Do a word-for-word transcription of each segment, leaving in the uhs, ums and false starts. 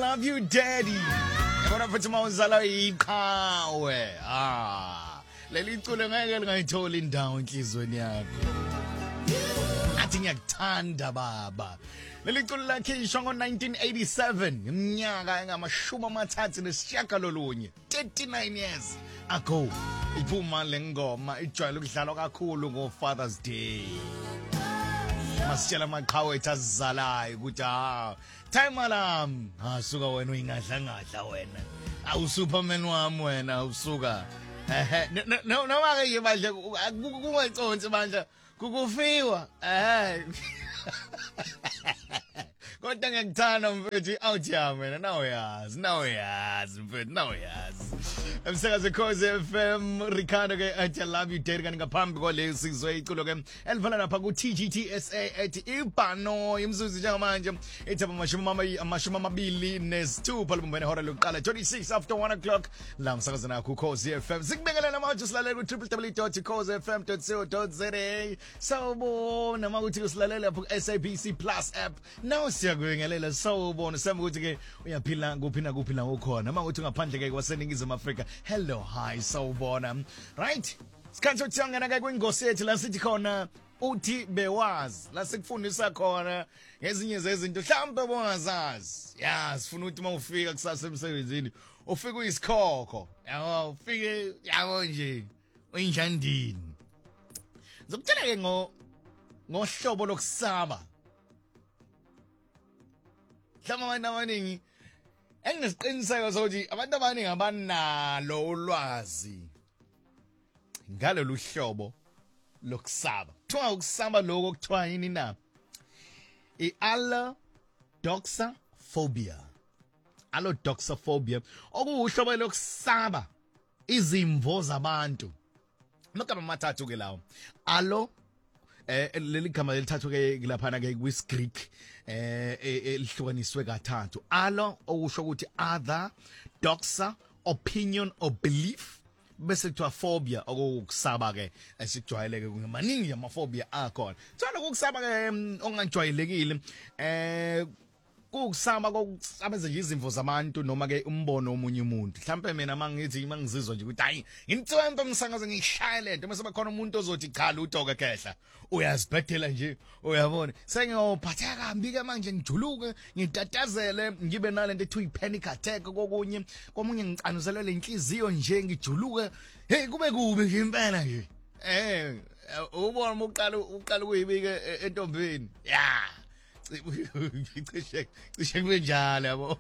love you daddy. Yabona futhi mawuzala iqhawe. Ah. Leli culo ngeke lingayithola indawo enhlizweni yakho. Athi ngiyakuthanda baba. Leli culo lakhishwa ngo nineteen eighty-seven, iminyaka engamashumi amathathu nesishiyagalolunye, thirty-nine years ago. Iphuma lengoma ijwayele ukudlalwa kakhulu ngo Father's Day. Masitshela amaqhawe ethu azizalayo ukuthi ha time alarm asuka wena uyingadla ngadla wena awusuperman wami wena usuka ehe no no make manje kungaconsi manje kukufiwa ehe kodwa ngikuthanda mfethu out yami wena nawe yazi nawe yazi mfethu nawe yazi emsakaze Khosi F M Ricardo ke athi love you daddy kanti ngaphambi kwale sizwe iculo ke elivala lapha ku T G T S A ethi ibhano imzuzu njengamanje ethi amashumi amashumi amabili nesithupha libumbene hora lokuqala twenty-six after one o'clock la msakaze nakho Khosi F M sikubekela namanje silalela ku w w w dot khosi f m dot co dot za sawubona makuthi usilalela lapha ku S A B C Plus app now siyakwengelela sawubona sema ukuthi ke uyaphila kuphi na kuphi la ukhona makuthi ngaphandle ke kwaseningizimu Afrika. Hello, hi, sawubona. Right? Sikhanjwe uthiyangena ke kwingosi yethu la sithi khona uthi bewazi. La sikufundisa khona ngezinye zezinto mhlawumbe bongazazi. Ya, sifuna ukuthi mawufika kusasa emsebenzini, ufike uyisikhokho. Yabo, ufike yabo nje uyinjandini. Ngizokutshela ke ngo ngohlobo lokusaba. Hlama abantu abaningi enginesiqiniseko sokuthi abantu abaningi abanalo ulwazi ngalolu hlobo lokusaba. Kuthiwa ukusaba lokho kuthiwa yini na? I-allodoxaphobia. Allodoxaphobia okuwuhlobo lokusaba izimvo zabantu. Amagama amathathu ke lawo. Allo eh leli gama elithathu ke laphana ke kwis Greek eh elihlukaniswe kathathu. Allo okusho ukuthi other, doxa opinion or belief, bese kuthiwa phobia okukusaba ke esikujwayeleke ngamaningi amaphobia akhona. Thana ukusaba ke ongajwayelekile eh kukusaba kokusabenza nje izimvo zabantu noma ke umbono omunye umuntu. Mhlambe mina mangithi mangizizwa nje ukuthi hayi ngintwembe umsangaze ngishaya lento mase bakhona umuntu ozothi cha lutho ke khehla uyazibhedela nje uyabona sengiyophatheka kambi ke manje ngijuluke ngitatazele ngibe nalento ethi panic attack kokunye komunye ngicanuzelele inhliziyo nje ngijuluke hey kube kubi nje impela nje eh ubona uqala uqala kuyibike entombeni ya cishe cishe kunjalo yabo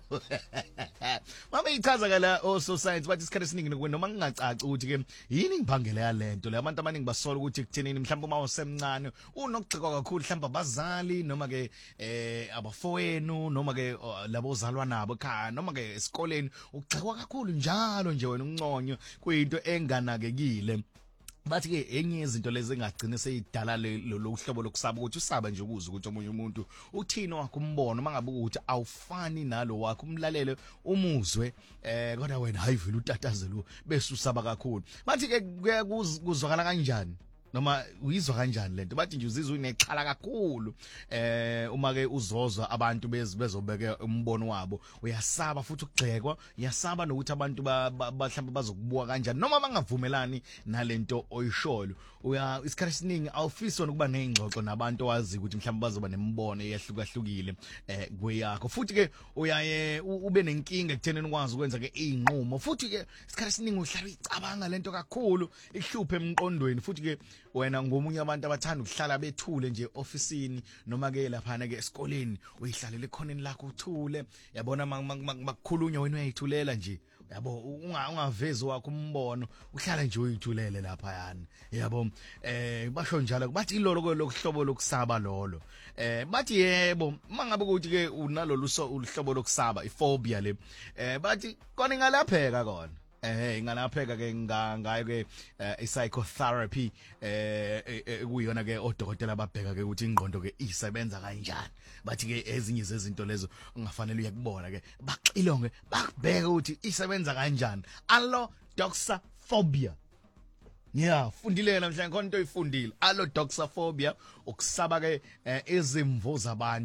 mama ichaza kala o society bathi isikhathi esiningi noma ngingacaci ukuthi ke yini ngibangela yalento le abantu abaningi basola ukuthi kuthenini mhlawumbe uma usemncane unokugxekwa kakhulu mhlawumbe abazali noma ke eh abafowenu noma ke labo ozalwa nabo ekhaya noma ke esikoleni ukugxekwa kakhulu njalo nje wena unconyo kuyinto enganakekile. Bathi ke enye izinto lezi engagcina seyidala lo hlobo lokusaba ukuthi usaba nje ukuza ukuthi omunye umuntu uthini wakho umbono mangabe ukuthi awufani nalo wakho umlalele umuzwe eh kodwa wena hayi vele utatazelo bese usaba kakhulu. Bathi ke kuzwakala kanjani noma uyizwa kanjani lento? Bathi nje uzizwa unexhala kakhulu eh uma ke uzozwa abantu bezobeke umbono wabo uyasaba futhi ukugxekwa uyasaba nokuthi abantu mhlawumbe bazokubuka kanjani noma bangavumelani nalento oyisholo. Uya isikhathi esiningi awufisi ukuba nezingxoxo nabantu owazi ukuthi mhlawumbe bazoba nembono eyahlukahlukile eh kweyakho futhi ke uyaye ube nenkinga ekutheneni ukwazi ukwenza ke izinqumo futhi ke isikhathi esiningi uhlala uyicabanga lento kakhulu ihluphe emqondweni futhi ke wena ngomunye abantu abathanda ukuhlala bethule nje officeini noma ke laphana ke esikoleni uyihlalele ekhoneni lakho uthule yabona makukhulunywa wena uyayithulela nje yabo ungavezi wakho umbono uhlala nje uyithulele lapha yana yabo eh basho njalo bathi ilolo lokuhlobo lokusaba lolo eh bathi yebo mangabe ukuthi ke unalolu uhlobo lokusaba iphobia le eh bathi kona ingalapheka kona eh ingalapheka ke ngayo ke psychotherapy eh kuyona ke odokotela babheka ke ukuthi ingqondo ke isebenza kanjani. Bathi ke ezinye zezinto lezo ungafanele uyakubona ke baxilonge bakubheka ukuthi isebenza kanjani. Allodoxaphobia. Yeah, fundile namhlanje khona into oyifundile. Allodoxaphobia ukusaba ke izimvo zabantu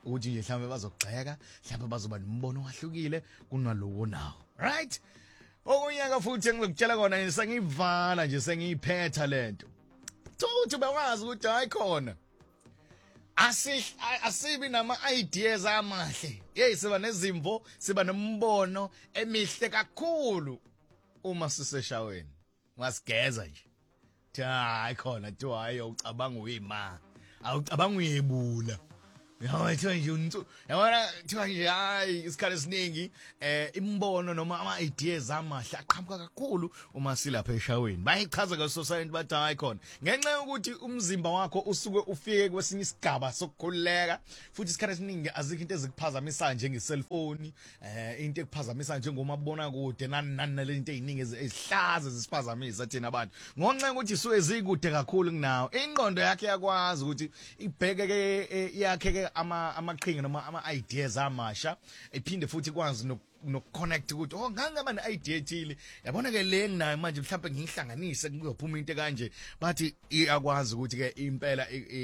ukuthi nje mhlawumbe bazogxeka mhlawumbe bazoba nombono ohlukile kunalowo nawo right okunyaka futhi engizokutshela kona sengiyivala nje sengiyiphetha lento ukuthi bakwazi ukuthi hayi khona asi asibi nama ideas amahle hey siba nezimvo siba nombono emihle kakhulu uma siseshaweni ngasigeza nje thi hayi khona thi hayi ucabanga uyima awucabanga uyebula yawethu nje untsu yabona thiwa nje hayi isikhathi esiningi eh imbono noma ama ideas amahle aqhamuka kakhulu uma silapha eshaweni bayichaza ka society bathi hayi khona ngenxa yokuthi umzimba wakho usuke ufike kwesinye isigaba sokukhuleka futhi isikhathi esiningi azikho into ezikuphazamisa njenge cellphone eh into ekuphazamisa njengomabona kude nani nani nalento eziningi ezihlaza zisiphazamisa thina abantu ngonxa ukuthi isuke zikude kakhulu kunawo ingqondo yakhe yakwazi ukuthi ibheke ke yakhe ke ama amaqhinga noma ama ideas amasha iphinde futhi kwazi no connect ukuthi oh ngangaba ne idea ethile yabona ke le nginayo manje mhlawumbe ngihlanganise kuyophuma into kanje bathi iyakwazi ukuthi ke impela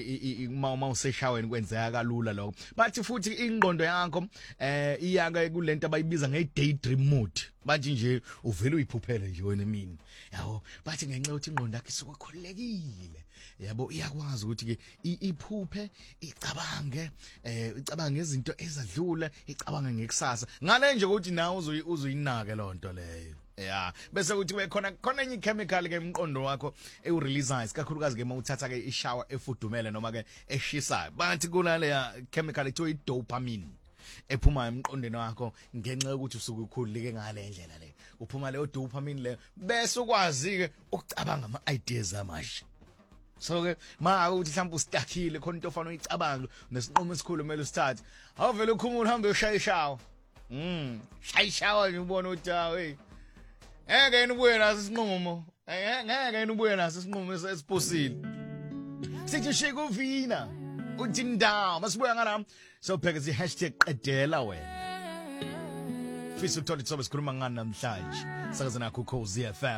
uma useshaweni kwenzeka kalula lokho bathi futhi ingqondo yakho eh iyaka kulento abayibiza nge daydream mode bathi nje uvela uyiphuphele nje wena mina yabo bathi ngenxa yokuthi ingqondo yakho isuke khulekile yabo iyakwazi ukuthi ke iphuphe icabange eh icabange izinto ezadlula icabange ngekusasa ngale nje ukuthi nawe uzoyinaka lonto leyo yeah bese kuthi bekhona khona enye chemical ke emqondo wakho eurelease kakhulukazi ke mawuthatha ke ishower efudumele noma ke eshisayo bathi kulale ya chemical ethiwa idopamine ephuma emqondweni wakho ngenxa yokuthi usuke ukhulike ngale ndlela le uphuma le dopamine le bese ukwazi ke ukucabanga ama ideas amasha so ke ma ukuthi mhlawumbe ustakile khona into ofana uyicabanga nesinqumo esikhulu kumele usithathe awuvela ukhumula uhambe ushaya ishawa mm shaya ishawa nje ubone ukuthi hey ngeke yena ubuye naso isinqumo ngeke yena ubuye naso isinqumo esiphosile sithi shike uvina uthi ndawo masibuya ngala so pheka zi hashtag qedela wena fisa uthola itsobe sikhuluma ngani namhlanje sakazana ku Khosi F M